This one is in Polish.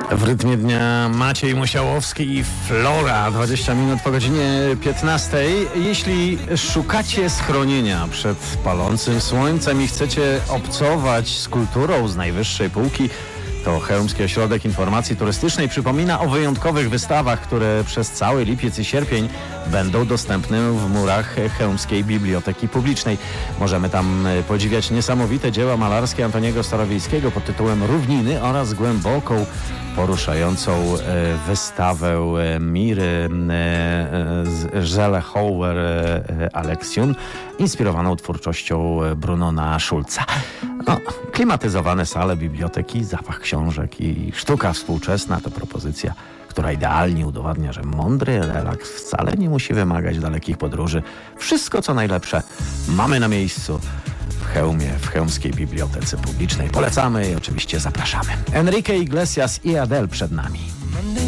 W rytmie dnia Maciej Musiałowski i Flora, 20 minut po godzinie 15. Jeśli szukacie schronienia przed palącym słońcem i chcecie obcować z kulturą z najwyższej półki, to Chełmski Ośrodek Informacji Turystycznej przypomina o wyjątkowych wystawach, które przez cały lipiec i sierpień będą dostępne w murach Chełmskiej Biblioteki Publicznej. Możemy tam podziwiać niesamowite dzieła malarskie Antoniego Starowiejskiego pod tytułem Równiny oraz głęboką, poruszającą wystawę Miry Żelehouwer Aleksjun, inspirowaną twórczością Brunona Schulza. Klimatyzowane sale biblioteki, zapach książek i sztuka współczesna to propozycja, która idealnie udowadnia, że mądry relaks wcale nie musi wymagać dalekich podróży. Wszystko, co najlepsze, mamy na miejscu w Chełmie, w Chełmskiej Bibliotece Publicznej. Polecamy i oczywiście zapraszamy. Enrique Iglesias i Adele przed nami.